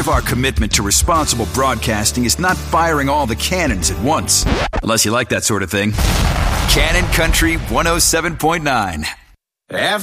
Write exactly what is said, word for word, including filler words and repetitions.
our commitment to responsible broadcasting is not firing all the cannons at once. Unless you like that sort of thing. Cannon Country one oh seven point nine. After